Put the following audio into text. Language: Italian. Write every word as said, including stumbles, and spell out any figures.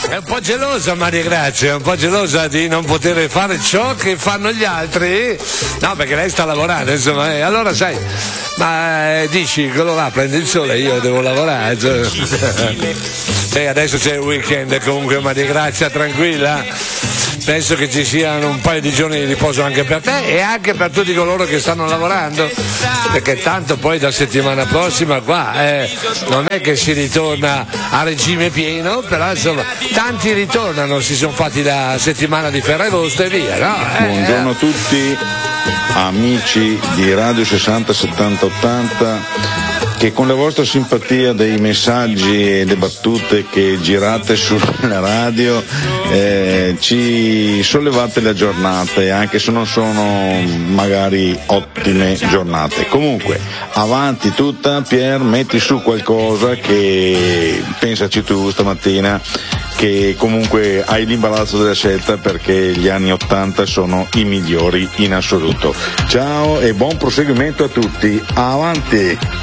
È un po' gelosa Maria Grazia, è un po' gelosa di non poter fare ciò che fanno gli altri. No, perché lei sta lavorando, insomma, eh, allora sai, ma eh, dici quello là prende il sole, io devo lavorare. Cioè. E adesso c'è il weekend, comunque Maria Grazia, tranquilla. Penso che ci siano un paio di giorni di riposo anche per te e anche per tutti coloro che stanno lavorando, perché tanto poi da settimana prossima qua eh, non è che si ritorna a regime pieno, però insomma tanti ritornano, si sono fatti la settimana di Ferragosto e via, no? Eh, Buongiorno a tutti amici di Radio sessanta settanta ottanta, che con la vostra simpatia dei messaggi e le battute che girate sulla radio eh, ci sollevate le giornate, anche se non sono magari ottime giornate. Comunque avanti tutta, Pier, metti su qualcosa, che pensaci tu stamattina, che comunque hai l'imbarazzo della scelta, perché gli anni ottanta sono i migliori in assoluto. Ciao e buon proseguimento a tutti, avanti!